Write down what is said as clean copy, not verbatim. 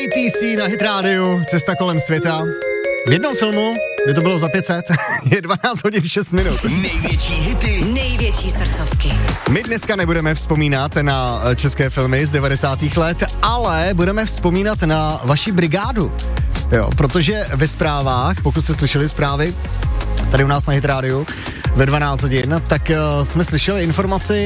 ATC na Hit Radio, cesta kolem světa. V jednom filmu by to bylo za 500, je 12 hodin 6 minut. Největší hity, největší srdcovky. My dneska nebudeme vzpomínat na české filmy z 90. let, ale budeme vzpomínat na vaši brigádu. Jo, protože ve zprávách, pokud jste slyšeli zprávy, tady u nás na Hit Radio ve 12 hodin, tak jsme slyšeli informaci